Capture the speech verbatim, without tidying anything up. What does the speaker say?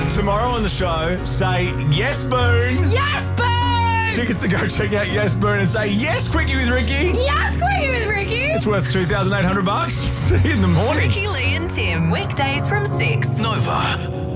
Tomorrow on the show, say yes, Boone. Yes, Boone! Tickets to go check out Yes, Boone and say yes, Quickie with Ricky. Yes, Quickie with Ricky! It's worth two thousand eight hundred bucks. See you in the morning. Ricky, Lee and Tim. Weekdays from six. Nova.